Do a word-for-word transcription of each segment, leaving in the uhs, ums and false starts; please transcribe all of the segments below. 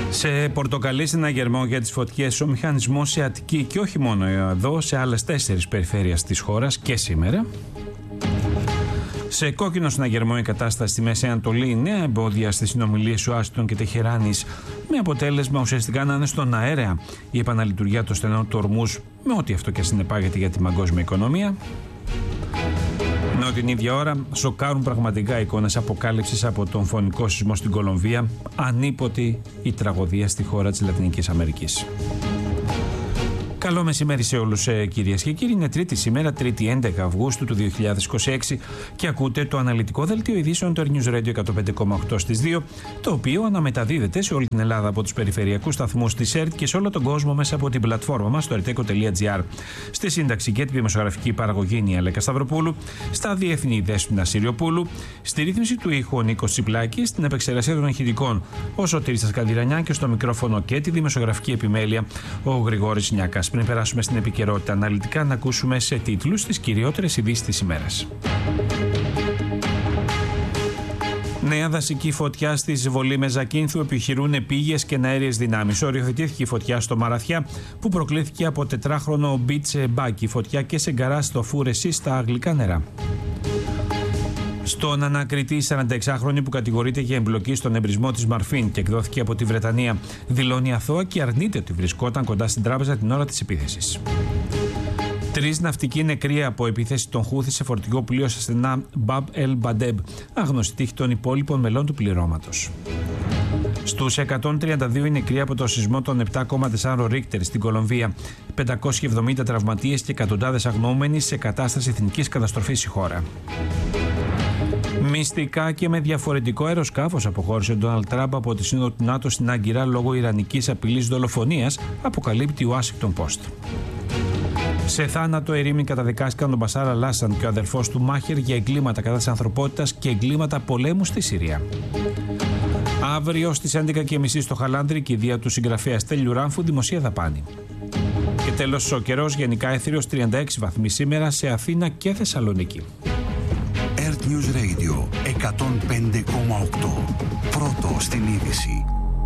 Σε Πορτοκαλί, στην Αγερμό, για τις φωτιές ο μηχανισμός σε Αττική και όχι μόνο εδώ, σε άλλες τέσσερις περιφέρειες της χώρας και σήμερα. Σε κόκκινο στην Αγερμό η κατάσταση στη Μέση Ανατολή, νέα εμπόδια στις συνομιλίες Ουάσιγκτον και Τεχεράνης, με αποτέλεσμα ουσιαστικά να είναι στον αέρα η επαναλειτουργία των στενών του Ορμούζ, με ό,τι αυτό και συνεπάγεται για τη παγκόσμια οικονομία. Ενώ την ίδια ώρα σοκάρουν πραγματικά εικόνες αποκάλυψης από τον φωνικό σεισμό στην Κολομβία, ανίποτη η τραγωδία στη χώρα της Λατινικής Αμερικής. Καλό μεσημέρι σε όλους, ε, κυρίες και κύριοι. Είναι Τρίτη σήμερα, Τρίτη έντεκα Αυγούστου του δύο χιλιάδες είκοσι έξι, και ακούτε το αναλυτικό δελτίο ειδήσεων του Air News Radio εκατόν πέντε κόμμα οκτώ στις δύο, το οποίο αναμεταδίδεται σε όλη την Ελλάδα από τους περιφερειακούς σταθμούς της ΕΡΤ και σε όλο τον κόσμο μέσα από την πλατφόρμα μας στο ερτέκο τελεία τζι άρ. Στη σύνταξη και τη δημοσιογραφική παραγωγή είναι η Αλέκα Σταυροπούλου, στα διεθνή η Δέσποινα Συριοπούλου, στη ρύθμιση του ήχου ο Νίκος Τσιπλάκης, στην επεξεργασία των ηχητικών ο Σωτήρης Σκανδυρανιά και στο μικρόφωνο και τη δημοσιογραφική επιμέλεια ο Γρηγόρης Νιάκας. Πριν περάσουμε στην επικαιρότητα αναλυτικά, να ακούσουμε σε τίτλους τις κυριότερες ειδήσεις της ημέρας. Νέα δασική φωτιά στη εισβολή Μεζακίνθου, επιχειρούν επίγειες και αέριες δυνάμεις. Οριοθετήθηκε η φωτιά στο Μαραθιά, που προκλήθηκε από τετράχρονο μπίτσε μπάκι. Φωτιά και σε γκαράζ στο Φούρεσι στα αγγλικά νερά. Στον ανακριτή, σαρανταεξάχρονη που κατηγορείται για εμπλοκή στον εμπρισμό της Μαρφίν και εκδόθηκε από τη Βρετανία, δηλώνει αθώα και αρνείται ότι βρισκόταν κοντά στην τράπεζα την ώρα της επίθεσης. Τρεις ναυτικοί νεκροί από επίθεση των Χούθη σε φορτηγό πλοίο στα στενά Μπαμπ Ελ Μπαντέμπ, άγνωστη τύχη των υπόλοιπων μελών του πληρώματος. Στους εκατόν τριάντα δύο οι νεκροί από το σεισμό των επτά κόμμα τέσσερα Ρίκτερ στην Κολομβία, πεντακόσιοι εβδομήντα τραυματίες και εκατοντάδες αγνοούμενοι, σε κατάσταση εθνικής καταστροφής η χώρα. Μυστικά και με διαφορετικό αεροσκάφος αποχώρησε ο Ντόναλντ Τραμπ από τη Σύνοδο του ΝΑΤΟ στην Άγκυρα λόγω ιρανικής απειλής δολοφονίας, αποκαλύπτει ο Washington Post. Σε θάνατο ερήμην καταδικάστηκαν ο Μπασάρ Αλ-Άσαντ και ο αδερφός του Μάχερ για εγκλήματα κατά της ανθρωπότητας και εγκλήματα πολέμου στη Συρία. Αύριο στις έντεκα και μισή στο Χαλάνδρη, η κηδεία του συγγραφέα Στέλιου Ράμφου, δημοσία δαπάνη. Και τέλος, ο καιρός γενικά έθριος, τριάντα έξι βαθμοί σήμερα σε Αθήνα και Θεσσαλονίκη. Air News Radio εκατόν πέντε κόμμα οκτώ. Πρώτο στην είδηση.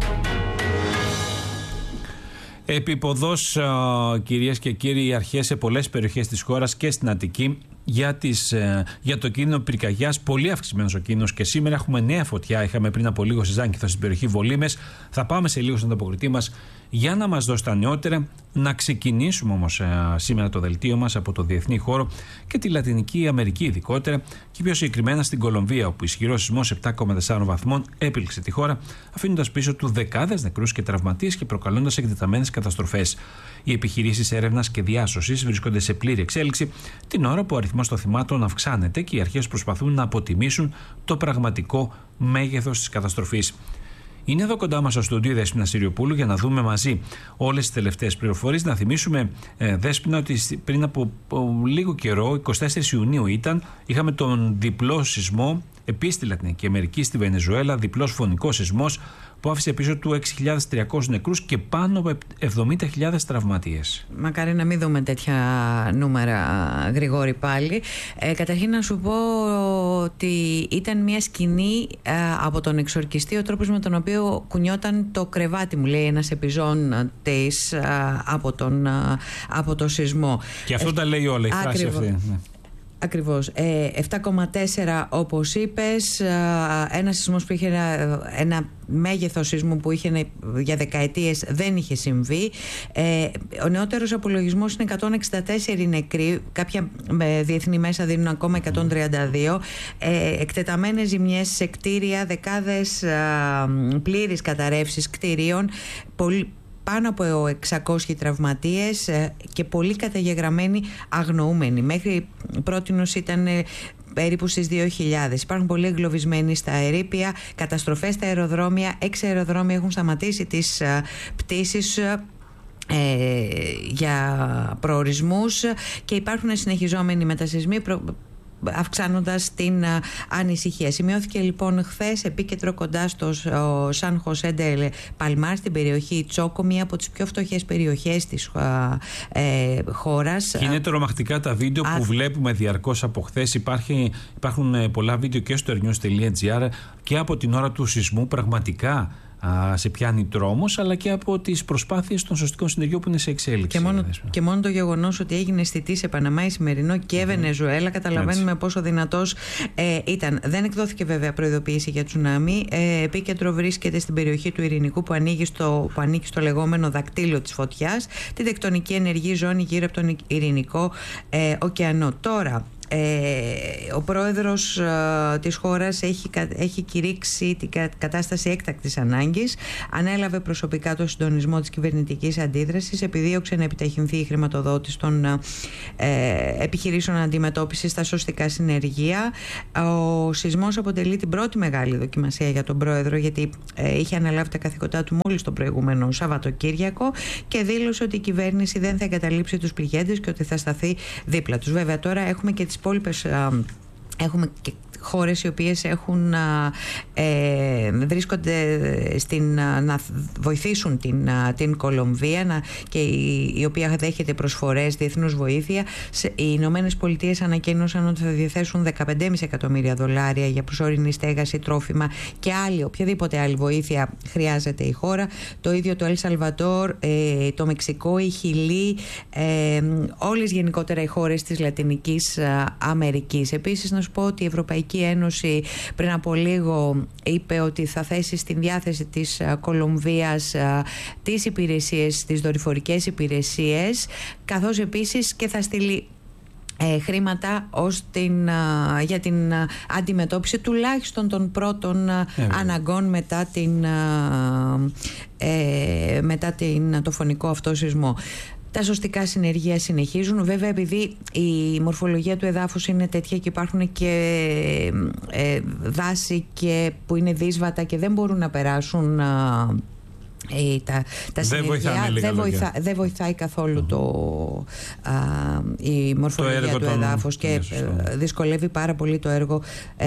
Επιποδός, κυρίες και κύριοι, οι αρχές σε πολλές περιοχές της χώρας και στην Αττική για, τις, για το κίνδυνο πυρκαγιάς. Πολύ αυξημένος ο κίνδυνος και σήμερα έχουμε νέα φωτιά. Είχαμε πριν από λίγο στη Ζάνκηθο στην περιοχή Βολήμες. Θα πάμε σε λίγο στον ανταποκριτή μας για να μας δώσει τα νεότερα. Να ξεκινήσουμε όμως σήμερα το δελτίο μας από το διεθνή χώρο και τη Λατινική Αμερική ειδικότερα, και πιο συγκεκριμένα στην Κολομβία, όπου ισχυρός σεισμός επτά κόμμα τέσσερα βαθμών έπληξε τη χώρα, αφήνοντας πίσω του δεκάδες νεκρούς και τραυματίες και προκαλώντας εκτεταμένες καταστροφές. Οι επιχειρήσεις έρευνας και διάσωσης βρίσκονται σε πλήρη εξέλιξη, την ώρα που ο αριθμός των θυμάτων αυξάνεται και οι αρχές προσπαθούν να αποτιμήσουν το πραγματικό μέγεθος της καταστροφής. Είναι εδώ κοντά μας στο στούντιο η Δέσποινα Συριοπούλου για να δούμε μαζί όλες τις τελευταίες πληροφορίες. Να θυμίσουμε, ε, Δέσποινα, ότι πριν από λίγο καιρό, εικοστή τέταρτη Ιουνίου ήταν, είχαμε τον διπλό σεισμό επίσης στη Λατινική Αμερική, στη Βενεζουέλα, διπλός φωνικός σεισμός που άφησε πίσω του έξι χιλιάδες τριακόσιους νεκρούς και πάνω από εβδομήντα χιλιάδες τραυματίες. Μακάρι να μην δούμε τέτοια νούμερα, Γρηγόρη, πάλι. Ε, καταρχήν να σου πω ότι ήταν μια σκηνή ε, από τον εξορκιστή, ο τρόπος με τον οποίο κουνιόταν το κρεβάτι μου, λέει ένας επιζών της ε, από, τον, ε, από το σεισμό. Και αυτό ε, τα λέει όλα η φράση ακριβώς. αυτή. Ναι. Ακριβώς. Ε, επτά κόμμα τέσσερα όπως είπες, ένα σεισμός που είχε ένα, ένα μέγεθος σεισμού που είχε για δεκαετίες δεν είχε συμβεί. Ε, ο νεότερος απολογισμός είναι εκατόν εξήντα τέσσερις νεκροί, κάποια διεθνή μέσα δίνουν ακόμα εκατόν τριάντα δύο. Ε, εκτεταμένες ζημιές σε κτίρια, δεκάδες πλήρης καταρρεύσεις κτίριων, πολύ, πάνω από εξακόσιοι τραυματίες και πολλοί καταγεγραμμένοι αγνοούμενοι. Μέχρι πρότινος ήταν περίπου στις δύο χιλιάδες. Υπάρχουν πολλοί εγκλωβισμένοι στα ερείπια, καταστροφές στα αεροδρόμια. Έξι αεροδρόμια έχουν σταματήσει τις πτήσεις ε, για προορισμούς και υπάρχουν συνεχιζόμενοι μετασεισμοί προ... αυξάνοντας την α, ανησυχία. Σημειώθηκε λοιπόν χθες επίκεντρο κοντά στο Σαν Χωσέ ντε Παλμάρ, στην περιοχή Τσόκο, μία από τις πιο φτωχές περιοχές της α, ε, χώρας. Και είναι τρομακτικά τα βίντεο α... που βλέπουμε διαρκώς από χθες. Υπάρχει, υπάρχουν πολλά βίντεο και στο airnews τελεία τζι άρ και από την ώρα του σεισμού. Πραγματικά α, σε πιάνει τρόμος, αλλά και από τις προσπάθειες των σωστικών συνεργειών που είναι σε εξέλιξη. Και μόνο, και μόνο το γεγονός ότι έγινε αισθητή σε Παναμά, Ισημερινό και mm-hmm. Βενεζουέλα, καταλαβαίνουμε Έτσι. πόσο δυνατός ε, ήταν. Δεν εκδόθηκε βέβαια προειδοποίηση για τσουνάμι. Ε, επίκεντρο βρίσκεται στην περιοχή του Ειρηνικού που ανοίγει στο, που ανήκει στο λεγόμενο δακτύλιο της φωτιάς, την τεκτονική ενεργή ζώνη γύρω από τον Ειρηνικό ε, ωκεανό. Τώρα, Ε, ο πρόεδρος ε, της χώρας έχει, έχει κηρύξει την κα, κατάσταση έκτακτης ανάγκης, ανέλαβε προσωπικά το συντονισμό της κυβερνητικής αντίδρασης, επιδίωξε να επιταχυνθεί η χρηματοδότηση των ε, επιχειρήσεων αντιμετώπισης στα σωστικά συνεργεία. Ο σεισμός αποτελεί την πρώτη μεγάλη δοκιμασία για τον πρόεδρο, γιατί ε, είχε αναλάβει τα καθήκοντά του μόλις τον προηγούμενο Σαββατοκύριακο και δήλωσε ότι η κυβέρνηση δεν θα εγκαταλείψει τους πληγέντες και ότι θα σταθεί δίπλα τους. Βέβαια, τώρα έχουμε και τις υπόλοιπες, έχουμε και χώρες οι οποίες έχουν, ε, βρίσκονται στην, να βοηθήσουν την, την Κολομβία να, και η, η οποία δέχεται προσφορές διεθνούς βοήθεια. Οι Ηνωμένες Πολιτείες ανακοίνωσαν ότι θα διαθέσουν δεκαπέντε κόμμα πέντε εκατομμύρια δολάρια για προσωρινή στέγαση, τρόφιμα και άλλη, οποιαδήποτε άλλη βοήθεια χρειάζεται η χώρα. Το ίδιο το Ελ Σαλβαντόρ, ε, το Μεξικό, η Χιλή, ε, όλες γενικότερα οι χώρες της Λατινικής Αμερικής. Επίσης, να σου πω ότι η Ευρωπαϊκή Η Ένωση πριν από λίγο είπε ότι θα θέσει στην διάθεση της Κολομβίας τις υπηρεσίες, τις δορυφορικές υπηρεσίες, καθώς επίσης και θα στείλει Ε, χρήματα ως την, α, για την α, αντιμετώπιση τουλάχιστον των πρώτων α, ε, αναγκών μετά, την, α, ε, μετά την, το φωνικό αυτό σεισμό. Τα σωστικά συνεργεία συνεχίζουν. Βέβαια, επειδή η μορφολογία του εδάφους είναι τέτοια και υπάρχουν και ε, δάση και που είναι δύσβατα και δεν μπορούν να περάσουν α, Ε, τα, τα δεν, δεν, βοηθά, δεν βοηθάει καθόλου mm-hmm. το, α, η μορφολογία του των... εδάφους και ε, δυσκολεύει πάρα πολύ το έργο ε,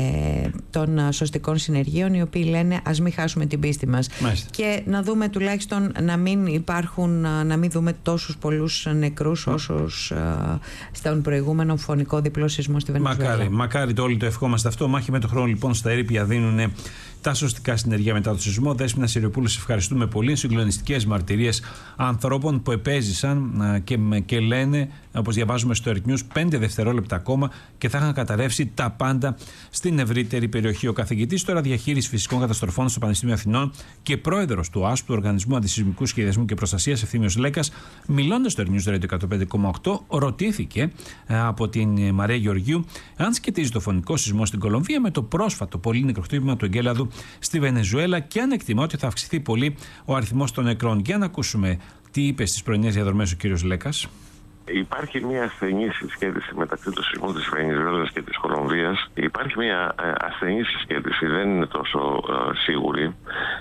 των σωστικών συνεργείων, οι οποίοι λένε ας μην χάσουμε την πίστη μας. Μάλιστα. Και να δούμε τουλάχιστον να μην υπάρχουν, να μην δούμε τόσους πολλούς νεκρούς mm. όσους α, στον προηγούμενο φωνικό διπλό σεισμό στη Βενεζουέλα. Μακάρι, μακάρι το όλοι το ευχόμαστε αυτό. Μάχη με το χρόνο λοιπόν στα ερείπια δίνουν τα σωστικά συνεργεία μετά το σεισμό. Δέσποινα Συριοπούλου, σε ευχαριστούμε πολύ. Συγκλονιστικές μαρτυρίες ανθρώπων που επέζησαν και, και λένε, όπως διαβάζουμε στο Earth News, πέντε δευτερόλεπτα ακόμα και θα είχαν καταρρεύσει τα πάντα στην ευρύτερη περιοχή. Ο καθηγητής τώρα διαχείρισης φυσικών καταστροφών στο Πανεπιστήμιο Αθηνών και πρόεδρος του ΟΑΣΠ, του Οργανισμού Αντισεισμικού Σχεδιασμού και Προστασίας, Ευθύμιος Λέκας, μιλώντας στο Earth News Radio εκατόν πέντε κόμμα οκτώ, ρωτήθηκε από την Μαρία Γεωργίου αν σχετίζει το φωνικό σεισμό στην Κολομβία με το πρόσφατο πολύ νεκρό χτύπημα του εγκέλαδου στη Βενεζουέλα και αν εκτιμά ότι θα αυξηθεί πολύ ο αριθμός των νεκρών. Για να ακούσουμε τι είπε στις πρωινές διαδρομές ο κύριος Λέκας. Υπάρχει μια ασθενή συσχέτιση μεταξύ του σεισμού της Βενεζουέλας και της Κολομβίας. Υπάρχει μια ασθενή συσχέτιση, δεν είναι τόσο uh, σίγουρη.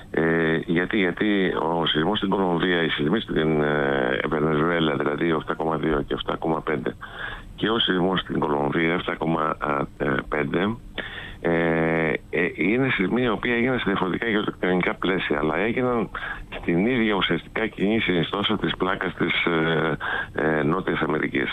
Ε, γιατί, γιατί ο σεισμός στην Κολομβία, οι σεισμοί στην ε, Βενεζουέλα, δηλαδή επτά κόμμα δύο και επτά κόμμα πέντε, και ο σεισμός στην Κολομβία επτά κόμμα πέντε, Ε, ε, είναι σεισμοί οι οποίοι έγιναν σε διαφορετικά γεωτεκτονικά πλαίσια, αλλά έγιναν στην ίδια ουσιαστικά κοινή συνιστόσα της πλάκας της ε, ε, Νότιας Αμερικής.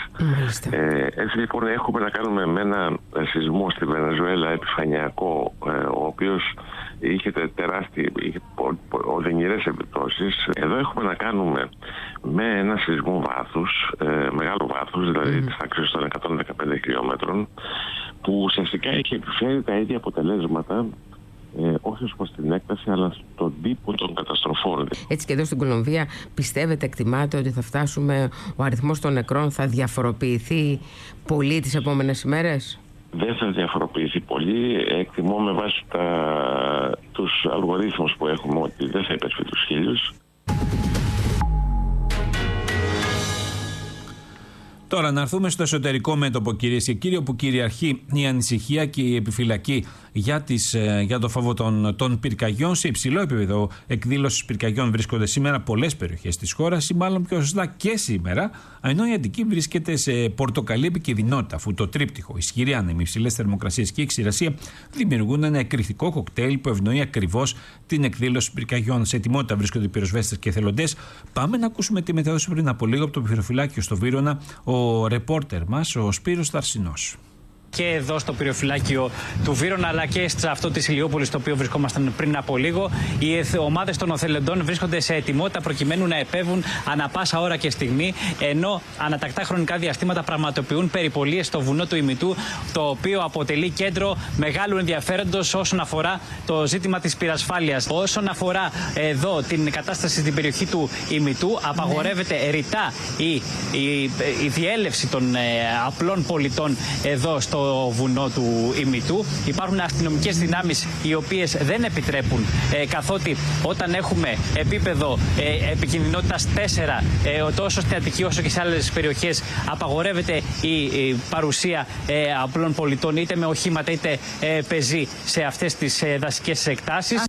Ε, έτσι λοιπόν έχουμε να κάνουμε με ένα σεισμό στη Βενεζουέλα επιφανειακό, ε, ο οποίος είχε τεράστιες, είχε οδυνηρές επιπτώσεις. Εδώ έχουμε να κάνουμε με ένα σεισμό βάθους, ε, μεγάλο βάθους, δηλαδή mm. της τάξης των εκατόν δεκαπέντε χιλιόμετρων, που ουσιαστικά έχει επιφέρει τα ίδια αποτελέσματα, ε, όχι ως προς την έκταση, αλλά στον τύπο των καταστροφών. Έτσι και εδώ στην Κολομβία πιστεύετε, εκτιμάτε ότι θα φτάσουμε, ο αριθμός των νεκρών θα διαφοροποιηθεί πολύ τις επόμενες ημέρες? Δεν θα διαφοροποιηθεί πολύ. Εκτιμώ με βάση τα, τους αλγορίθμους που έχουμε ότι δεν θα υπερφεί τους χίλιους. Τώρα να έρθουμε στο εσωτερικό μέτωπο, κυρίες και κύριοι, όπου κυριαρχεί η ανησυχία και η επιφυλακή για, τις, για το φόβο των, των πυρκαγιών. Σε υψηλό επίπεδο εκδήλωσης πυρκαγιών βρίσκονται σήμερα πολλές περιοχές της χώρας, ή μάλλον πιο σωστά και σήμερα, ενώ η Αττική βρίσκεται σε πορτοκαλί επικινδυνότητα, αφού το τρίπτυχο, ισχυρή άνεμη, υψηλές θερμοκρασίες και η ξηρασία δημιουργούν ένα εκρηκτικό κοκτέιλ που ευνοεί ακριβώς την εκδήλωση πυρκαγιών. Σε ετοιμότητα βρίσκονται οι πυροσβέστες και εθελοντές. Πάμε να ακούσουμε τη μεταδόση πριν από λίγο από το πυροφυλάκιο στο Βύρωνα. Ο ρεπόρτερ μας, ο Σπύρος Θαρσινός. Και εδώ στο πυροφυλάκιο του Βύρων, αλλά και σε αυτό τη Ηλιούπολης, στο οποίο βρισκόμασταν πριν από λίγο, οι ομάδες των οθελοντών βρίσκονται σε ετοιμότητα προκειμένου να επέβουν ανα πάσα ώρα και στιγμή, ενώ ανατακτά χρονικά διαστήματα πραγματοποιούν περιπολίες στο βουνό του Ημιτού, το οποίο αποτελεί κέντρο μεγάλου ενδιαφέροντος όσον αφορά το ζήτημα της πυρασφάλειας. Όσον αφορά εδώ την κατάσταση στην περιοχή του Ημιτού, απαγορεύεται ρητά η, η, η διέλευση των ε, απλών πολιτών εδώ στο βουνό του Ημιτού. Υπάρχουν αστυνομικές δυνάμεις οι οποίες δεν επιτρέπουν, ε, καθότι όταν έχουμε επίπεδο ε, επικινδυνότητας τέσσερα, ε, τόσο στην Αττική όσο και σε άλλες περιοχές, απαγορεύεται η, η παρουσία ε, απλών πολιτών είτε με οχήματα είτε ε, πεζοί σε αυτές τις ε, δασικές εκτάσεις.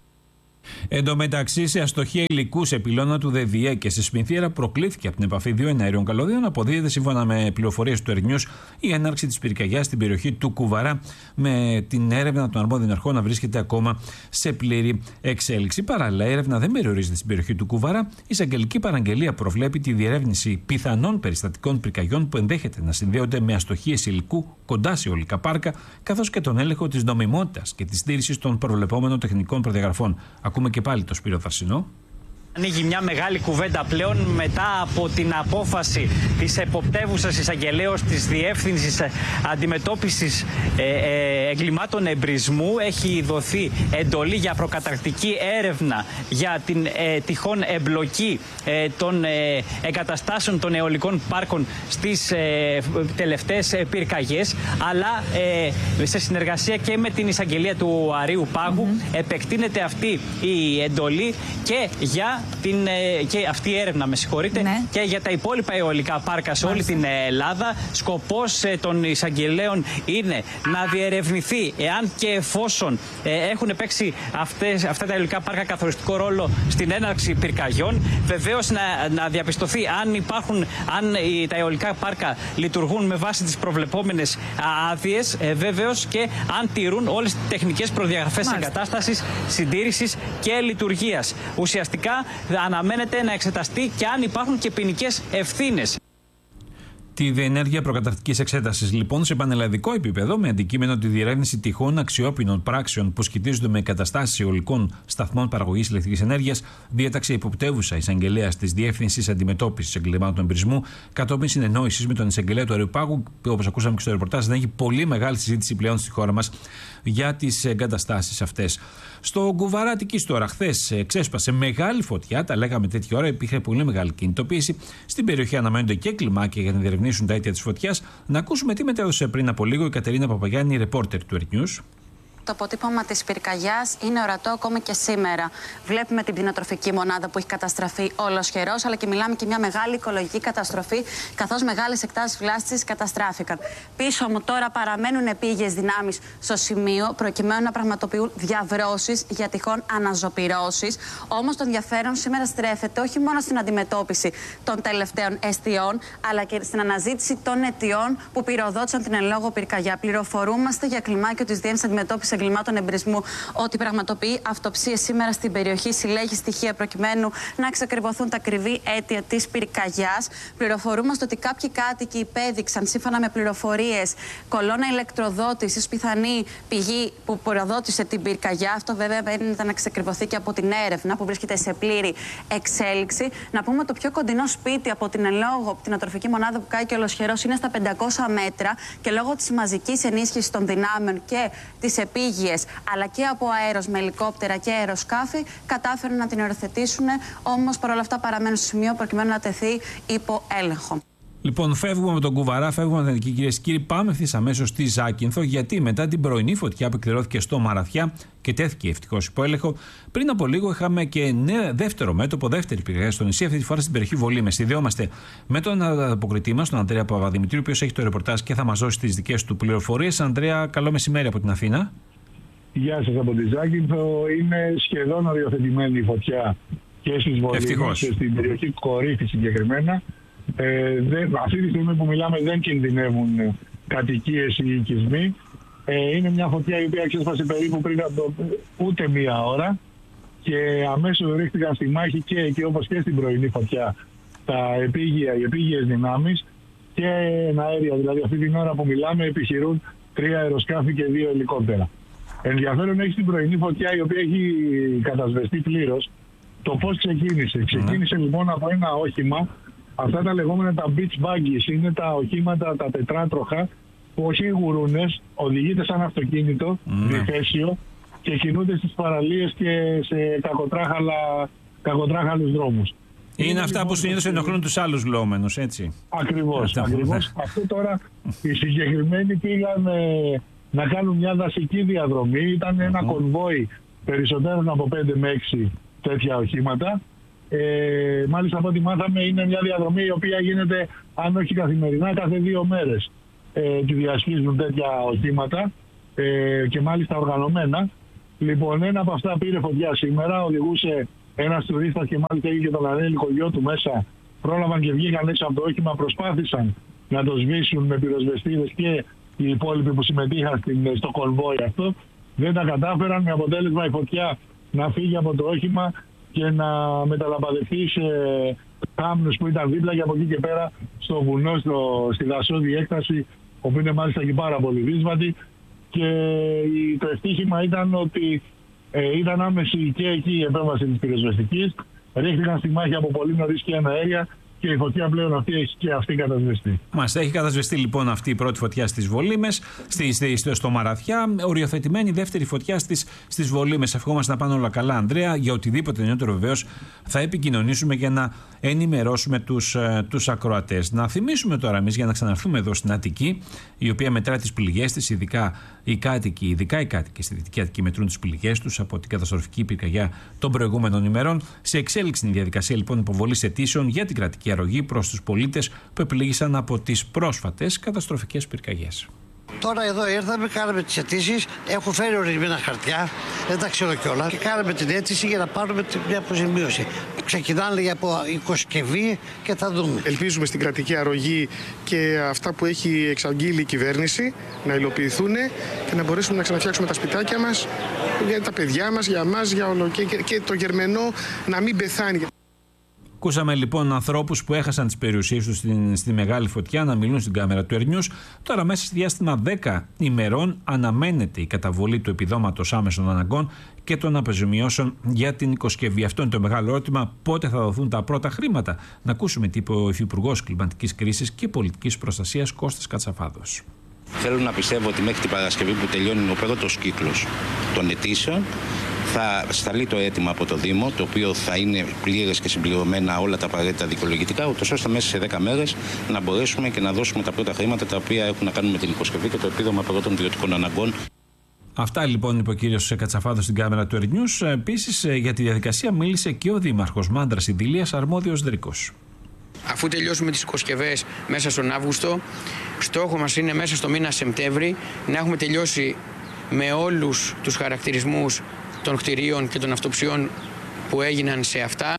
Εν τω μεταξύ, σε αστοχία υλικού σε πυλώνα του ΔΕΔΙΕ και σε Σμινθίερα προκλήθηκε από την επαφή δύο εναέριων καλωδίων. Αποδίδεται, σύμφωνα με πληροφορίες του Earth News, η έναρξη της πυρκαγιάς στην περιοχή του Κουβαρά, με την έρευνα των αρμόδιων αρχών να βρίσκεται ακόμα σε πλήρη εξέλιξη. Παράλληλα, η έρευνα δεν περιορίζεται στην περιοχή του Κουβαρά. Η εισαγγελική παραγγελία προβλέπει τη διερεύνηση πιθανών περιστατικών πυρκαγιών που ενδέχεται να συνδέονται με αστοχίες υλικού κοντά σε αιωλικά πάρκα, καθώς και τον έλεγχο της νομιμότητας και της στήριξης των προβλεπόμενων τεχνικών προδιαγραφών. Ακούμε και πάλι το Σπύρο Θαρσινό. Ανοίγει μια μεγάλη κουβέντα πλέον μετά από την απόφαση της εποπτεύουσας εισαγγελέως της Διεύθυνσης Αντιμετώπισης ε, ε, Εγκλημάτων Εμπρισμού. Έχει δοθεί εντολή για προκαταρκτική έρευνα για την ε, τυχόν εμπλοκή ε, των ε, εγκαταστάσεων των αιωλικών πάρκων στις ε, τελευταίες ε, πυρκαγιές, αλλά ε, σε συνεργασία και με την εισαγγελία του Αρείου Πάγου mm-hmm. επεκτείνεται αυτή η εντολή και για την, και αυτή η έρευνα, με συγχωρείτε, ναι. και για τα υπόλοιπα αιωλικά πάρκα σε όλη την Ελλάδα. Σκοπός των εισαγγελέων είναι να διερευνηθεί εάν και εφόσον έχουν παίξει αυτές, αυτά τα αιωλικά πάρκα καθοριστικό ρόλο στην έναρξη πυρκαγιών. Βεβαίως να, να διαπιστωθεί αν υπάρχουν, αν τα αιωλικά πάρκα λειτουργούν με βάση τις προβλεπόμενες άδειες, βεβαίως, και αν τηρούν όλες τις τεχνικές προδιαγραφές εγκατάστασης, συντήρησης και λειτουργίας. Ουσιαστικά αναμένεται να εξεταστεί και αν υπάρχουν και ποινικές ευθύνες. Τη διενέργεια προκαταρκτικής εξέτασης, λοιπόν, σε πανελλαδικό επίπεδο, με αντικείμενο τη διερεύνηση τυχόν αξιόπινων πράξεων που σχετίζονται με εγκαταστάσεις αιωλικών σταθμών παραγωγής ηλεκτρικής ενέργειας, διέταξε υποπτεύουσα εισαγγελέας της Διεύθυνσης Αντιμετώπισης Εγκλημάτων Εμπρισμού, κατόπιν συνεννόησης με τον εισαγγελέα του Αρείου Πάγου, που, όπως ακούσαμε και στο ρεπορτάζ, δεν έχει πολύ μεγάλη συζήτηση πλέον στη χώρα μας για τις εγκαταστάσεις αυτές. Στο Κουβαρά Αττικής τώρα, χθες ξέσπασε μεγάλη φωτιά, τα λέγαμε τέτοια ώρα, υπήρχε πολύ μεγάλη κινητοποίηση. Στην περιοχή αναμένονται και κλιμάκια για να διερευνήσουν τα αίτια της φωτιάς. Να ακούσουμε τι μετέδωσε πριν από λίγο η Κατερίνα Παπαγιάννη, ρεπόρτερ του Earth News. Το αποτύπωμα της πυρκαγιάς είναι ορατό ακόμη και σήμερα. Βλέπουμε την κτηνοτροφική μονάδα που έχει καταστραφεί ολοσχερός, αλλά και μιλάμε και μια μεγάλη οικολογική καταστροφή, καθώς μεγάλες εκτάσεις βλάστησης καταστράφηκαν. Πίσω μου τώρα παραμένουν επίγειες δυνάμεις στο σημείο, προκειμένου να πραγματοποιούν διαβρώσεις για τυχόν αναζωπυρώσεις. Όμως το ενδιαφέρον σήμερα στρέφεται όχι μόνο στην αντιμετώπιση των τελευταίων εστιών, αλλά και στην αναζήτηση των αιτιών που πυροδότησαν την εν λόγω πυρκαγιά. Πληροφορούμαστε για κλιμάκιο της Διεύθυνσης Αντιμετώπισης Εγκλημάτων Εμπρισμού ότι πραγματοποιεί αυτοψίες σήμερα στην περιοχή, συλλέγει στοιχεία προκειμένου να εξακριβωθούν τα ακριβή αίτια της πυρκαγιάς. Πληροφορούμαστε ότι κάποιοι κάτοικοι υπέδειξαν, σύμφωνα με πληροφορίες, κολόνα ηλεκτροδότησης, πιθανή πηγή που προδότησε την πυρκαγιά. Αυτό βέβαια δεν ήταν να εξακριβωθεί και από την έρευνα που βρίσκεται σε πλήρη εξέλιξη. Να πούμε το πιο κοντινό σπίτι από την εν λόγω κτηνοτροφική μονάδα που κάηκε ολοσχερός είναι στα πεντακόσια μέτρα και λόγω της μαζικής ενίσχυσης των δυνάμεων και της επίγειας, αλλά και από αέρος με ελικόπτερα και αεροσκάφη, κατάφεραν να την οριοθετήσουν. Όμως παρόλα αυτά παραμένουν στο σημείο προκειμένου να τεθεί υπό έλεγχο. Λοιπόν, φεύγουμε με τον Κουβαρά, φεύγουμε με την Αττική, κυρίες και κύριοι. Πάμε ευθύς αμέσως στη Ζάκυνθο, γιατί μετά την πρωινή φωτιά που εκδηλώθηκε στο Μαραθιά και τέθηκε ευτυχώς υπό έλεγχο, πριν από λίγο είχαμε και νέα, δεύτερο μέτωπο, δεύτερη πυρκαγιά στο νησί, αυτή τη φορά στην περιοχή Βολήμες. Συνδεόμαστε με τον ανταποκριτή μας, τον Ανδρέα Παπαδημητρίου, ο οποίος έχει το ρεπορτάζ και θα μας δώσει τις δικές του πληροφορίες. Ανδρέα, καλό μεσημέρι από την Αθήνα. Γεια σας από τη Ζάκυνθο. Είναι σχεδόν οριοθετημένη η φωτιά και στις Βολήμες και στην περιοχή Κορύφη συγκεκριμένα. Ε, δεν, αυτή τη στιγμή που μιλάμε δεν κινδυνεύουν κατοικίες ή οικισμοί. Ε, είναι μια φωτιά η οποία ξέσπασε περίπου πριν από ούτε μία ώρα και αμέσως ρίχτηκαν στη μάχη και εκεί, όπως και στην πρωινή φωτιά, τα επίγεια, οι επίγειες δυνάμεις και αέρια. Δηλαδή αυτή την ώρα που μιλάμε επιχειρούν τρία αεροσκάφη και δύο ελικόπτερα. Ενδιαφέρον έχει την πρωινή φωτιά, η οποία έχει κατασβεστεί πλήρως, το πώς ξεκίνησε. Ξεκίνησε λοιπόν από ένα όχημα, αυτά τα λεγόμενα τα beach buggies, είναι τα οχήματα, τα τετράτροχα, που όχι γουρούνες, οδηγείται σαν αυτοκίνητο, διθέσιο, και κινούνται στις παραλίες και σε κακοτράχαλα, κακοτράχαλους δρόμους. Είναι, είναι αυτά λοιπόν, που συνήθως ενοχλούν τους άλλους λόμενους, έτσι. Ακριβώς, ακριβώς. Αυτό τώρα οι συγκεκριμένοι πήγαν ε, να κάνουν μια δασική διαδρομή. Ήταν ένα mm-hmm. κονβόι περισσότερων από πέντε με έξι τέτοια οχήματα. Ε, μάλιστα από ό,τι μάθαμε είναι μια διαδρομή η οποία γίνεται, αν όχι καθημερινά, κάθε δύο μέρες. Ε, και διασχίζουν τέτοια οχήματα ε, και μάλιστα οργανωμένα. Λοιπόν, ένα από αυτά πήρε φωτιά σήμερα, οδηγούσε ένας τουρίστας και μάλιστα είχε και τον ανέλικο γιο του μέσα. Πρόλαβαν και βγήκαν έξω από το όχημα, προσπάθησαν να το σβήσουν με πυροσβεστίδες και οι υπόλοιποι που συμμετείχαν στο κονβόι αυτό. Δεν τα κατάφεραν, με αποτέλεσμα η φωτιά να φύγει από το όχημα και να μεταλαμπαδευτεί σε θάμνους που ήταν δίπλα, και από εκεί και πέρα στο βουνό, στο, στη δασόδη έκταση, όπου είναι μάλιστα και πάρα πολύ δύσβατη. Και το ευτύχημα ήταν ότι ε, ήταν άμεση και εκεί η επέμβαση της πυροσβεστικής. Ρίχθηκαν στη μάχη από πολύ νωρίς και αέρια, και η φωτιά πλέον αυτή έχει και αυτή κατασβεστεί. Μάλιστα, έχει κατασβεστεί λοιπόν αυτή η πρώτη φωτιά στις Βολήμες, στη, στη, στο, στο Μαραθιά. Οριοθετημένη δεύτερη φωτιά στις, στις Βολήμες. Ευχόμαστε να πάνε όλα καλά, Ανδρέα. Για οτιδήποτε νεότερο βεβαίως θα επικοινωνήσουμε για να ενημερώσουμε τους, τους ακροατές. Να θυμίσουμε τώρα εμείς, για να ξαναρθούμε εδώ στην Αττική, η οποία μετρά τις πληγές της, ειδικά οι κάτοικοι, ειδικά οι κάτοικοι στη Δυτική Αττική μετρούν τις πληγές τους από την καταστροφική πυρκαγιά των προηγούμενων ημερών. Σε εξέλιξη είναι η διαδικασία λοιπόν υποβολής αιτήσεων για την κρατική αρρωγή προς τους πολίτες που επλήγησαν από τις πρόσφατες καταστροφικές πυρκαγιές. Τώρα εδώ ήρθαμε, κάναμε τις αιτήσεις, έχω φέρει ορισμένα χαρτιά, δεν τα ξέρω κιόλα, και κάναμε την αίτηση για να πάρουμε μια αποζημίωση. Ξεκινάνε από οικοσκευή και θα δούμε. Ελπίζουμε στην κρατική αρρωγή και αυτά που έχει εξαγγείλει η κυβέρνηση να υλοποιηθούν και να μπορέσουμε να ξαναφτιάξουμε τα σπιτάκια μας, για τα παιδιά μας, για εμάς, για όλο, και, και το γερμενό να μην πεθάνει. Ακούσαμε λοιπόν ανθρώπους που έχασαν τις περιουσίες τους στη, στη μεγάλη φωτιά να μιλούν στην κάμερα του Air News. Τώρα, μέσα στη διάστημα δέκα ημερών, αναμένεται η καταβολή του επιδόματος άμεσων αναγκών και των αποζημιώσεων για την οικοσκευή. Αυτό είναι το μεγάλο ερώτημα. Πότε θα δοθούν τα πρώτα χρήματα? Να ακούσουμε τι είπε ο Υφυπουργός Κλιματικής Κρίσης και Πολιτικής Προστασίας Κώστας Κατσαφάδος. Θέλω να πιστεύω ότι μέχρι την Παρασκευή που τελειώνει ο πρώτος κύκλος των αιτήσεων, θα σταλεί το αίτημα από το Δήμο, το οποίο θα είναι πλήρες και συμπληρωμένα όλα τα απαραίτητα δικαιολογητικά, ούτως ώστε μέσα σε δέκα μέρες να μπορέσουμε και να δώσουμε τα πρώτα χρήματα τα οποία έχουν να κάνουν με την οικοσκευή και το επίδομα πρώτων ιδιωτικών αναγκών. Αυτά λοιπόν είπε ο κύριος Κατσαφάδος στην κάμερα του Air News. Επίσης για τη διαδικασία μίλησε και ο Δήμαρχος Μάνδρας Ιδηλίας, αρμόδιος Δρίκος. Αφού τελειώσουμε τις οικοσκευές μέσα στον Αύγουστο, στόχο μας είναι μέσα στο μήνα Σεπτέμβρη να έχουμε τελειώσει με όλους τους χαρακτηρισμούς των κτηρίων και των αυτοψιών που έγιναν σε αυτά.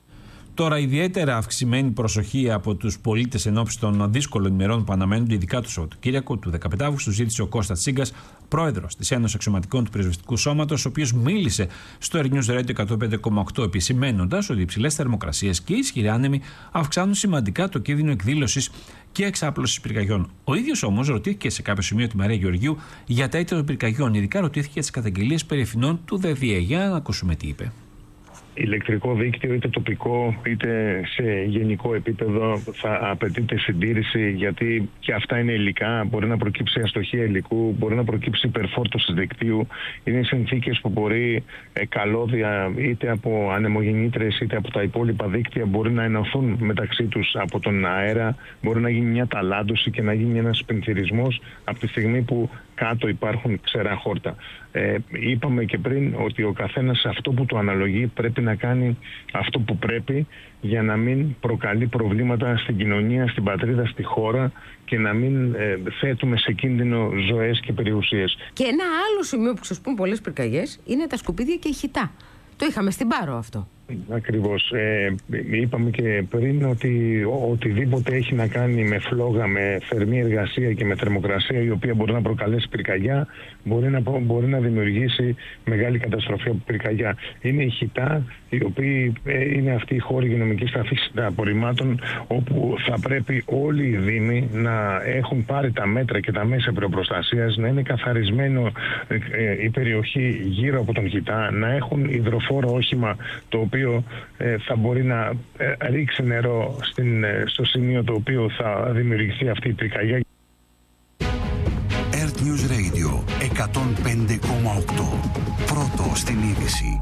Τώρα, ιδιαίτερα αυξημένη προσοχή από τους πολίτες εν ώψη των δύσκολων ημερών που αναμένονται, ειδικά το Σαββατοκύριακο του δεκαπέντε Αυγούστου, ζήτησε ο Κώστας Τσίγκας, πρόεδρος της Ένωσης Αξιωματικών του Πυροσβεστικού Σώματος, ο οποίος μίλησε στο Air News Radio εκατόν πέντε κόμμα οκτώ, επισημαίνοντας ότι οι υψηλές θερμοκρασίες και οι ισχυροί άνεμοι αυξάνουν σημαντικά το κίνδυνο εκδήλωσης και εξάπλωσης πυρκαγιών. Ο ίδιος όμως ρωτήθηκε σε κάποιο σημείο τη Μαρία Γεωργίου για τα αίτια των πυρκαγιών, ειδικά ρωτήθηκε για τις καταγγελίες περί ευθυνών του ΔΔΕ. Για να ακούσουμε τι είπε. Ηλεκτρικό δίκτυο, είτε τοπικό είτε σε γενικό επίπεδο, θα απαιτείται συντήρηση, γιατί και αυτά είναι υλικά. Μπορεί να προκύψει αστοχία υλικού, μπορεί να προκύψει υπερφόρτωση δικτύου. Είναι συνθήκες που μπορεί ε, καλώδια είτε από ανεμογεννήτρες είτε από τα υπόλοιπα δίκτυα μπορεί να ενωθούν μεταξύ τους από τον αέρα. Μπορεί να γίνει μια ταλάντωση και να γίνει ένας πενθυρισμός από τη στιγμή που κάτω υπάρχουν ξερά χόρτα. Ε, είπαμε και πριν ότι ο καθένας αυτό που του αναλογεί πρέπει να κάνει αυτό που πρέπει για να μην προκαλεί προβλήματα στην κοινωνία, στην πατρίδα, στη χώρα και να μην ε, θέτουμε σε κίνδυνο ζωές και περιουσίες. Και ένα άλλο σημείο που ξεσπούν πολλές πυρκαγιές είναι τα σκουπίδια και η χιτά. Το είχαμε στην Πάρο αυτό. Ακριβώς. Ε, είπαμε και πριν ότι ο, οτιδήποτε έχει να κάνει με φλόγα, με θερμή εργασία και με θερμοκρασία, η οποία μπορεί να προκαλέσει πυρκαγιά, μπορεί να, μπορεί να δημιουργήσει μεγάλη καταστροφή από πυρκαγιά. Είναι οι χιτά, οι οποίοι ε, είναι αυτοί οι χώροι υγειονομικής ταφής απορριμμάτων, όπου θα πρέπει όλοι οι δήμοι να έχουν πάρει τα μέτρα και τα μέσα προστασίας, να είναι καθαρισμένο ε, ε, η περιοχή γύρω από τον χιτά, να έχουν υδροφόρο όχημα το οποίο ε, θα μπορεί να ε, ρίξει νερό στην, ε, στο σημείο το οποίο θα δημιουργηθεί αυτή η πυρκαγιά. Earth News Radio εκατόν πέντε κόμμα οκτώ. Πρώτο στην είδηση.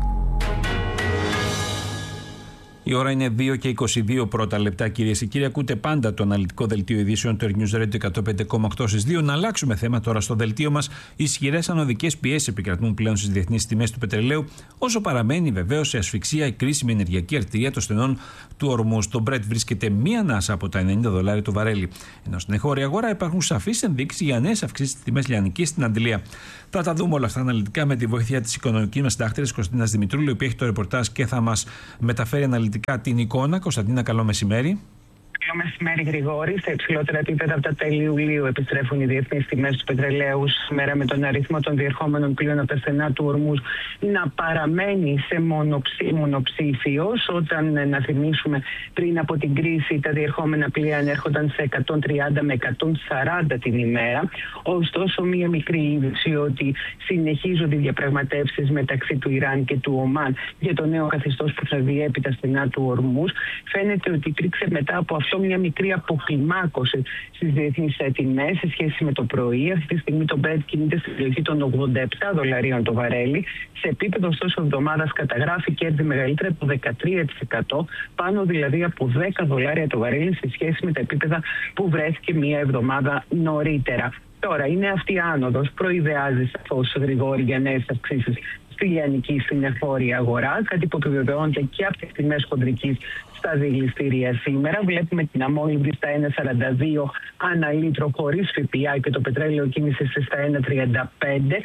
Η ώρα είναι δύο και είκοσι δύο πρώτα λεπτά, κυρίες και κύριοι. Ακούτε πάντα το αναλυτικό δελτίο ειδήσεων του Earth News Radio εκατόν πέντε κόμμα οκτώ στις δύο. Να αλλάξουμε θέμα τώρα στο δελτίο μας. Ισχυρές ανωδικές πιέσεις επικρατούν πλέον στις διεθνείς τιμές του πετρελαίου, όσο παραμένει βεβαίως σε ασφυξία η κρίσιμη ενεργειακή αρτηρία των στενών του ορμού. Το Brent βρίσκεται μία ανάσα από τα ενενήντα δολάρια το βαρέλι. Ενώ στην εγχώρια αγορά υπάρχουν σαφείς ενδείξεις για νέες αυξήσεις στις τιμές λιανικής στην Αντιλία. Θα τα δούμε όλα αυτά αναλυτικά με τη βοήθεια της οικονομικής μας συντάκτριας Κωνσταντίνας Δημητρούλου, η οποία έχει το ρεπορτάζ και θα μας μεταφέρει αναλυτικά την εικόνα. Κωνσταντίνα, καλό μεσημέρι. Καλό μεσημέρι, Γρηγόρη. Στα υψηλότερα επίπεδα από τα τέλη Ιουλίου επιστρέφουν οι διεθνείς τιμές του πετρελαίου σήμερα, με τον αριθμό των διερχόμενων πλοίων από τα στενά του Ορμούς να παραμένει σε μονοψή, μονοψήφιος. Όταν, να θυμίσουμε, πριν από την κρίση τα διερχόμενα πλοία ανέρχονταν σε εκατόν τριάντα με εκατόν σαράντα την ημέρα. Ωστόσο, μία μικρή είδηση ότι συνεχίζονται οι διαπραγματεύσεις μεταξύ του Ιράν και του Ομάν για το νέο καθεστώς που θα διέπει τα στενά του Ορμούς. Φαίνεται ότι υπήρξε μετά από αυτό μια μικρή αποκλιμάκωση στις διεθνείς τιμές σε σχέση με το πρωί. Αυτή τη στιγμή το Brent κινείται στην περιοχή των ογδόντα επτά δολαρίων το βαρέλι. Σε επίπεδο ωστόσο εβδομάδας καταγράφει κέρδη μεγαλύτερα από δεκατρία τοις εκατό, πάνω δηλαδή από δέκα δολάρια το βαρέλι σε σχέση με τα επίπεδα που βρέθηκε μία εβδομάδα νωρίτερα. Τώρα είναι αυτή η άνοδος, προειδεάζει σαφώς, Γρηγόρη, για νέες αυξήσεις στη λιανική, στην εγχώρια αγορά, κάτι που επιβεβαιώνεται και από τις τιμές χοντρικής στα δηληστήρια σήμερα. Βλέπουμε την αμόλυβδη στα ένα σαράντα δύο ανά λίτρο χωρίς ΦΠΑ και το πετρέλαιο κίνησε στα ένα τριάντα πέντε.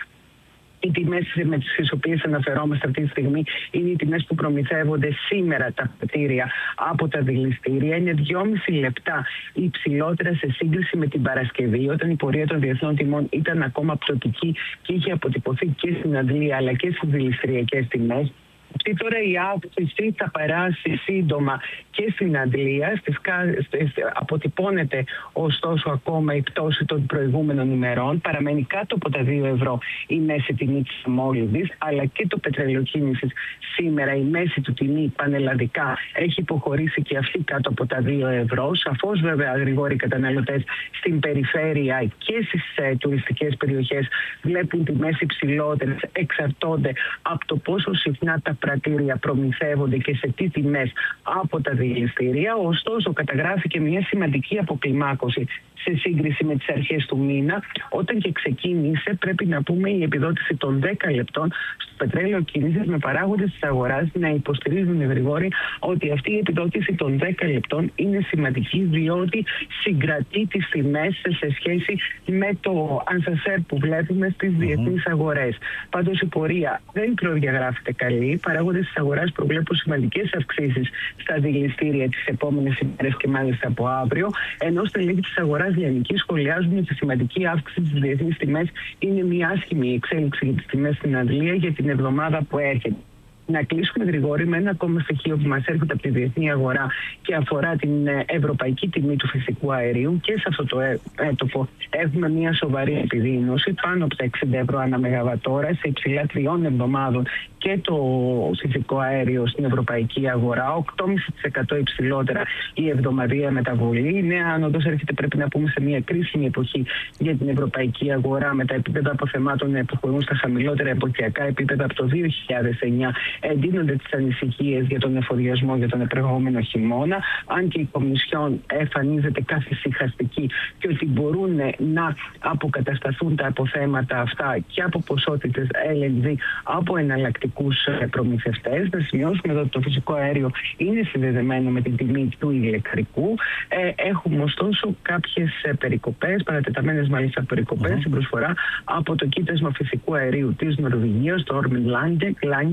Οι τιμές με τις οποίες αναφερόμαστε αυτή τη στιγμή είναι οι τιμές που προμηθεύονται σήμερα τα πετήρια από τα δηληστήρια. Είναι δυόμιση λεπτά υψηλότερα σε σύγκριση με την Παρασκευή, όταν η πορεία των διεθνών τιμών ήταν ακόμα πτωτική και είχε αποτυπωθεί και στην Αντλία αλλά και στις δηληστηριακές τιμές. Αυτή τώρα η αύξηση θα περάσει σύντομα και στην Αντλία. Στις, αποτυπώνεται ωστόσο ακόμα η πτώση των προηγούμενων ημερών. Παραμένει κάτω από τα δύο ευρώ η μέση τιμή της αμόλυβδης, αλλά και το πετρέλαιο κίνησης σήμερα, η μέση του τιμή πανελλαδικά, έχει υποχωρήσει και αυτή κάτω από τα δύο ευρώ. Σαφώς βέβαια, Γρηγόρη, οι καταναλωτές στην περιφέρεια και στις ε, τουριστικές περιοχές βλέπουν τιμές υψηλότερες, εξαρτώνται από το πόσο συχνά τα πρατήρια προμηθεύονται και σε τι τιμές από τα δηληστήρια. Ωστόσο, καταγράφει και μια σημαντική αποκλιμάκωση σε σύγκριση με τις αρχές του μήνα, όταν και ξεκίνησε, πρέπει να πούμε, η επιδότηση των δέκα λεπτών στο πετρέλαιο κίνησης, με παράγοντες της αγοράς να υποστηρίζουν, Γρηγόρη, ότι αυτή η επιδότηση των δέκα λεπτών είναι σημαντική, διότι συγκρατεί τις τιμές σε σχέση με το ανσασέρ που βλέπουμε στις mm-hmm. διεθνείς αγορές. Πάντως η πορεία δεν προδιαγράφεται καλή. Παράγοντες της αγοράς προβλέπουν σημαντικές αυξήσεις στα δηληστήρια τις επόμενες ημέρες και μάλιστα από αύριο, ενώ στελέχη της αγοράς λιανικής σχολιάζουν ότι η σημαντική αύξηση στις διεθνείς τιμές είναι μια άσχημη εξέλιξη για τις τιμές στην Αντλία για την εβδομάδα που έρχεται. Να κλείσουμε, Γρηγόρη, με ένα ακόμα στοιχείο που μας έρχεται από τη διεθνή αγορά και αφορά την ευρωπαϊκή τιμή του φυσικού αερίου. Και σε αυτό το μέτωπο έχουμε μια σοβαρή επιδείνωση, πάνω από τα εξήντα ευρώ ανά μεγαβατόρα, σε υψηλά τριών εβδομάδων και το φυσικό αέριο στην ευρωπαϊκή αγορά, οκτώ κόμμα πέντε τοις εκατό υψηλότερα η εβδομαδιαία μεταβολή. Η νέα άνοδος έρχεται, πρέπει να πούμε, σε μια κρίσιμη εποχή για την ευρωπαϊκή αγορά, με τα επίπεδα αποθεμάτων που χωρούν στα χαμηλότερα εποχιακά επίπεδα από το δύο χιλιάδες εννιά. Εντείνονται τις ανησυχίες για τον εφοδιασμό για τον επερχόμενο χειμώνα, αν και η Κομισιόν εμφανίζεται καθησυχαστική και ότι μπορούν να αποκατασταθούν τα αποθέματα αυτά και από ποσότητες ελ εν τζι από εναλλακτικούς προμηθευτές. Να σημειώσουμε εδώ ότι το φυσικό αέριο είναι συνδεδεμένο με την τιμή του ηλεκτρικού. Ε, έχουμε ωστόσο κάποιες περικοπές, παρατεταμένες μάλιστα περικοπές, mm-hmm. στην προσφορά από το κοίτασμα φυσικού αερίου της Νορβηγίας, το Ormen Lange,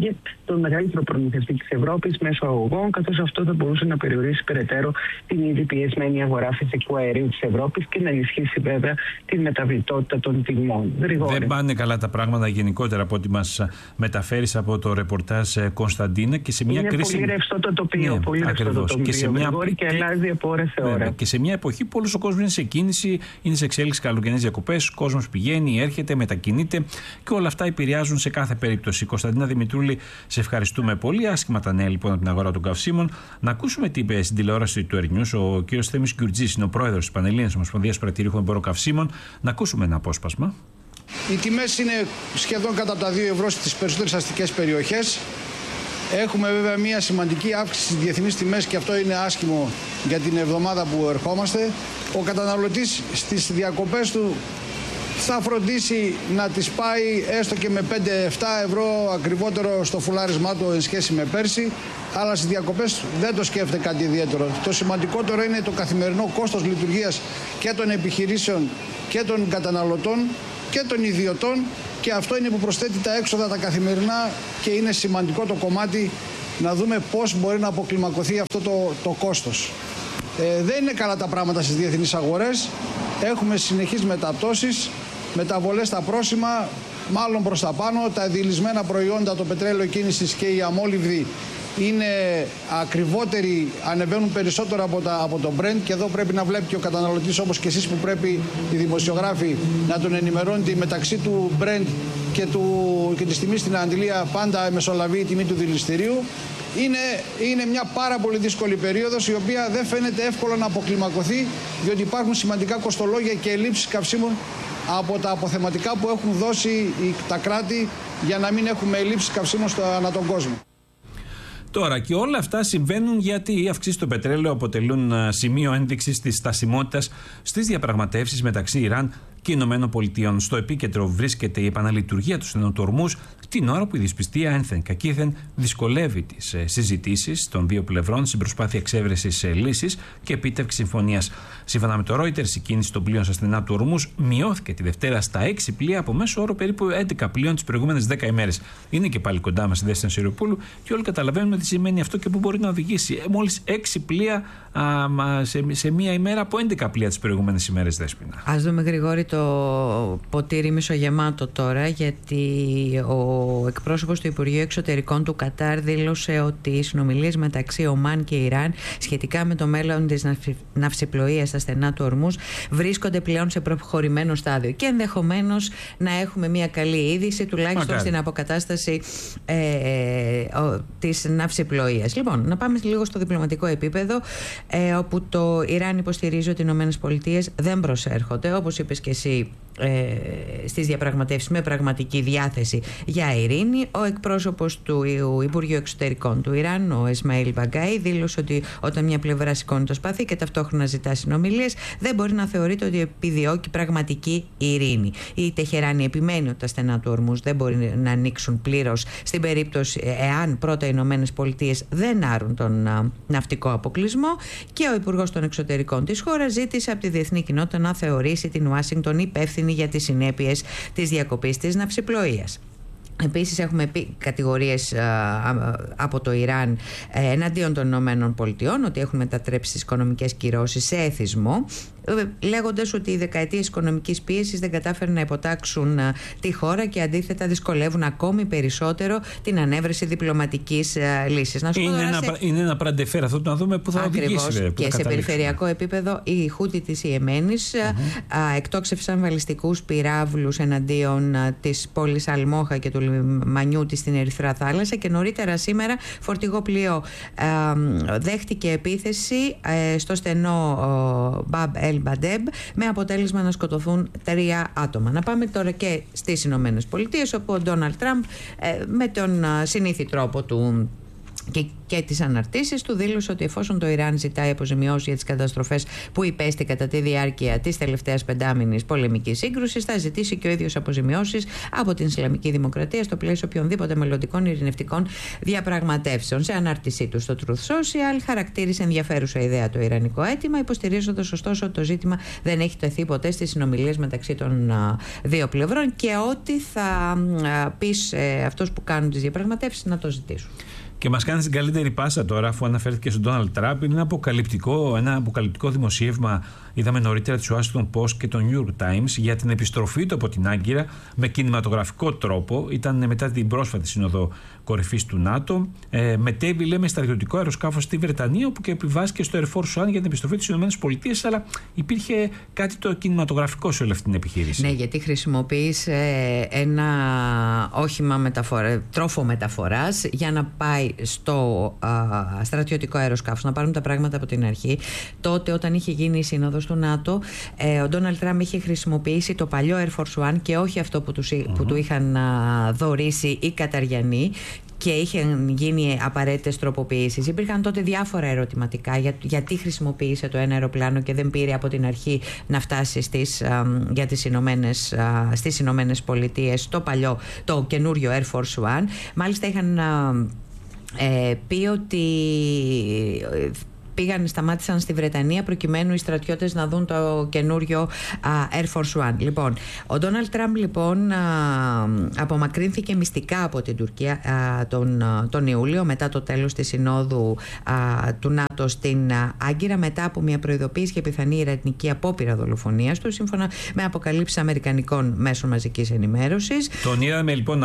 τον μεγαλύτερο προμηθευτή της Ευρώπης μέσω αγωγών, καθώς αυτό θα μπορούσε να περιορίσει περαιτέρω την ήδη πιεσμένη αγορά φυσικού αερίου της Ευρώπης και να ενισχύσει βέβαια τη μεταβλητότητα των τιμών. Γρηγόρη. Δεν πάνε καλά τα πράγματα γενικότερα από ό,τι μας μεταφέρεις από το ρεπορτάζ, Κωνσταντίνα, και σε μια είναι κρίσιμη... πολύ ρευστό το τοπίο, ναι, πολύ ρευστό το τοπίο, και, σε μια... Γρηγόρη, και αλλάζει από ώρα σε ώρα. Βέβαια. Και σε μια εποχή που όλος ο κόσμος είναι σε κίνηση, είναι σε εξέλιξη καλοκαιρινές διακοπές, ο κόσμος πηγαίνει, έρχεται, μετακινείται και όλα αυτά επηρεάζουν σε κάθε περίπτωση. Κωνσταντίνα Δημητρούλη, σε ευχαριστούμε πολύ. Άσχημα τα νέα λοιπόν από την αγορά των καυσίμων. Να ακούσουμε τι είπε στην τηλεόραση του Ερνιούς ο κ. Θέμης Γκιουρτζής, είναι ο πρόεδρος της Πανελλήνιας Ομοσπονδίας Πρατηρύχων Εμποροκαυσίμων. Να ακούσουμε ένα απόσπασμα. Οι τιμές είναι σχεδόν κατά τα δύο ευρώ στις περισσότερες αστικές περιοχές. Έχουμε βέβαια μια σημαντική αύξηση στις διεθνείς τιμές και αυτό είναι άσχημο για την εβδομάδα που ερχόμαστε. Ο καταναλωτής στις διακοπές του θα φροντίσει να τις πάει έστω και με πέντε με επτά ευρώ ακριβότερο στο φουλάρισμά του εν σχέση με πέρσι, αλλά στις διακοπές δεν το σκέφτεται κάτι ιδιαίτερο. Το σημαντικότερο είναι το καθημερινό κόστος λειτουργίας και των επιχειρήσεων και των καταναλωτών και των ιδιωτών, και αυτό είναι που προσθέτει τα έξοδα τα καθημερινά και είναι σημαντικό το κομμάτι να δούμε πώς μπορεί να αποκλιμακωθεί αυτό το, το κόστος. Ε, δεν είναι καλά τα πράγματα στις διεθνείς αγορές. Έχουμε συνεχείς μεταπτώσεις, μεταβολές στα πρόσημα, μάλλον προς τα πάνω. Τα διελισμένα προϊόντα, το πετρέλαιο κίνησης και οι αμόλυβδοι είναι ακριβότεροι, ανεβαίνουν περισσότερο από, τα, από το Brent, και εδώ πρέπει να βλέπει και ο καταναλωτής, όπως και εσείς που πρέπει οι δημοσιογράφοι να τον ενημερώνετε, μεταξύ του Brent και, του, και της τιμής στην Αντιλία πάντα μεσολαβεί η τιμή του δηληστηρίου. Είναι, είναι μια πάρα πολύ δύσκολη περίοδος, η οποία δεν φαίνεται εύκολο να αποκλιμακωθεί, διότι υπάρχουν σημαντικά κοστολόγια και ελλείψεις καυσίμων από τα αποθεματικά που έχουν δώσει τα κράτη για να μην έχουμε ελλείψεις καυσίμων στο, ανά τον κόσμο. Τώρα, και όλα αυτά συμβαίνουν γιατί οι αυξήσεις στο πετρέλαιο αποτελούν σημείο ένδειξης της στασιμότητας στις διαπραγματεύσεις μεταξύ Ιράν και Ηνωμένων Πολιτειών. Στο επίκεντρο βρίσκεται η επαναλειτουργία του στενού του Ορμούζ, την ώρα που η δυσπιστία ένθεν κακήθεν δυσκολεύει τις συζητήσεις των δύο πλευρών στην προσπάθεια εξέβρεσης λύσης και επίτευξης συμφωνίας. Σύμφωνα με το Reuters, η κίνηση των πλοίων στα στενά του Ορμούζ μειώθηκε τη Δευτέρα στα έξι πλοία από μέσο όρο περίπου έντεκα πλοίων τις προηγούμενες δέκα ημέρες. Είναι και πάλι κοντά μας η Δέσποινα Σιριοπούλου και όλοι καταλαβαίνουμε τι σημαίνει αυτό και πού μπορεί να οδηγήσει. Μόλις έξι πλοία α, σε, σε μία ημέρα από έντεκα πλοία τις προηγούμενες ημέρες, Δέσποινα. Ας δούμε, Γρηγόρη, το ποτήρι μισογεμάτο τώρα, γιατί ο εκπρόσωπος του Υπουργείου Εξωτερικών του Κατάρ δήλωσε ότι οι συνομιλίες μεταξύ Ομάν και Ιράν σχετικά με το μέλλον της ναυσιπλοείας στα στενά του Ορμούζ βρίσκονται πλέον σε προχωρημένο στάδιο και ενδεχομένως να έχουμε μια καλή είδηση, τουλάχιστον Μακάρι. στην αποκατάσταση ε, ε, της ναυσιπλοείας. Λοιπόν, να πάμε λίγο στο διπλωματικό επίπεδο, ε, όπου το Ιράν υποστηρίζει ότι οι ΗΠΑ δεν προσέρχονται, όπως είπες και εσύ, ε, στις διαπραγματεύσεις με πραγματική διάθεση για ειρήνη. Ο εκπρόσωπος του Υπουργείου Εξωτερικών του Ιράν, ο Ισμαήλ Μπαγκάι, δήλωσε ότι όταν μια πλευρά σηκώνει το σπαθί και ταυτόχρονα ζητά συνομιλίες, δεν μπορεί να θεωρείται ότι επιδιώκει πραγματική ειρήνη. Η Τεχεράνη επιμένει ότι τα στενά του Ορμούζ δεν μπορεί να ανοίξουν πλήρως στην περίπτωση εάν πρώτα οι Ηνωμένες Πολιτείες δεν άρουν τον α, ναυτικό αποκλεισμό, και ο Υπουργός των Εξωτερικών της χώρας ζήτησε από τη διεθνή κοινότητα να θεωρήσει την Ουάσιγκτον υπεύθυνη για τις συνέπειες της διακοπής της ναυσιπλοείας. Επίσης έχουμε πει κατηγορίες α, από το Ιράν ε, εναντίον των Ηνωμένων Πολιτειών ότι έχουν μετατρέψει τις οικονομικές κυρώσεις σε εθισμό, λέγοντας ότι οι δεκαετίες οικονομικής πίεσης δεν κατάφεραν να υποτάξουν α, τη χώρα και αντίθετα δυσκολεύουν ακόμη περισσότερο την ανέβρεση διπλωματικής α, λύσης. Να είναι, ένα, σε... είναι ένα πραντεφέρ αυτό, να δούμε πού θα Ακριβώς, οδηγήσει. Και σε περιφερειακό επίπεδο οι Χούτι της Ιεμένης mm-hmm. εκτόξευσαν βαλιστικούς πυράβλους εναντίον α, της πόλης Αλμόχα και του λιμανιού της στην Ερυθρά Θάλασσα, και νωρίτερα σήμερα φορτηγό πλοίο α, δέχτηκε επίθεση α, στο στενό Μπαμπ Ελ Μπαντέμπ, με αποτέλεσμα να σκοτωθούν τρία άτομα. Να πάμε τώρα και στις Ηνωμένες Πολιτείες, όπου ο Ντόναλντ Τραμπ ε, με τον συνήθι τρόπο του και, και τις αναρτήσεις του, δήλωσε ότι εφόσον το Ιράν ζητάει αποζημιώσεις για τις καταστροφές που υπέστη κατά τη διάρκεια της τελευταίας πεντάμηνης πολεμικής σύγκρουσης, θα ζητήσει και ο ίδιος αποζημιώσεις από την Ισλαμική Δημοκρατία στο πλαίσιο οποιονδήποτε μελλοντικών ειρηνευτικών διαπραγματεύσεων. Σε ανάρτησή του στο Truth Social, χαρακτήρισε ενδιαφέρουσα ιδέα το ιρανικό αίτημα, υποστηρίζοντας ωστόσο ότι το ζήτημα δεν έχει τεθεί ποτέ στις συνομιλίες μεταξύ των δύο πλευρών και ότι θα πει σε αυτούς που κάνουν τις διαπραγματεύσεις να το ζητήσουν. Και μας κάνει την καλύτερη πάσα τώρα, αφού αναφέρθηκε στον Ντόναλντ Τραμπ. Είναι ένα αποκαλυπτικό, ένα αποκαλυπτικό δημοσίευμα, είδαμε νωρίτερα, της Washington Post και των New York Times για την επιστροφή του από την Άγκυρα με κινηματογραφικό τρόπο. Ήταν μετά την πρόσφατη σύνοδο κορυφής του ΝΑΤΟ. Ε, μετέβη, λέμε, στρατιωτικό αεροσκάφος στη Βρετανία, όπου και επιβάστηκε στο Air Force One για την επιστροφή της ΗΠΑ. Αλλά υπήρχε κάτι το κινηματογραφικό σε όλη αυτή την επιχείρηση. Ναι, γιατί χρησιμοποίησε ένα όχημα μεταφορα... τρόφο μεταφοράς για να πάει στο α, στρατιωτικό αεροσκάφος. Να πάρουμε τα πράγματα από την αρχή. Τότε, όταν είχε γίνει η σύνοδος του ΝΑΤΟ, ε, ο Ντόναλντ Τραμπ είχε χρησιμοποιήσει το παλιό Air Force One και όχι αυτό που, τους, mm-hmm. που του είχαν α, δωρήσει οι Καταριανοί, και είχαν γίνει απαραίτητες τροποποιήσεις. Υπήρχαν τότε διάφορα ερωτηματικά για, γιατί χρησιμοποίησε το ένα αεροπλάνο και δεν πήρε από την αρχή να φτάσει στις, α, για τις Ηνωμένες, α, στις Ηνωμένες Πολιτείες το παλιό, το καινούριο Air Force One. Μάλιστα είχαν α, ε, πει ότι πήγαν, σταμάτησαν στη Βρετανία προκειμένου οι στρατιώτες να δουν το καινούριο α, Air Force One. Λοιπόν, ο Ντόναλντ Τραμπ λοιπόν α, απομακρύνθηκε μυστικά από την Τουρκία α, τον, τον Ιούλιο, μετά το τέλος της συνόδου α, του ΝΑΤΟ στην α, Άγκυρα, μετά από μια προειδοποίηση για πιθανή ιρανική απόπειρα δολοφονίας του, σύμφωνα με αποκαλύψεις αμερικανικών μέσων μαζικής ενημέρωσης. Τον είδαμε λοιπόν